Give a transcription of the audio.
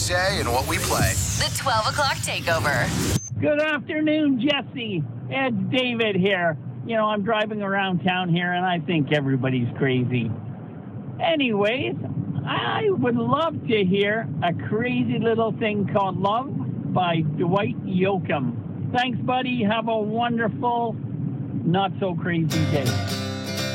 say and what we play. The 12 o'clock takeover. Good afternoon, Jesse. It's David here. You know, I'm driving around town here, and I think everybody's crazy. Anyways, I would love to hear A Crazy Little Thing Called Love by Dwight Yoakam. Thanks, buddy. Have a wonderful, not-so-crazy day.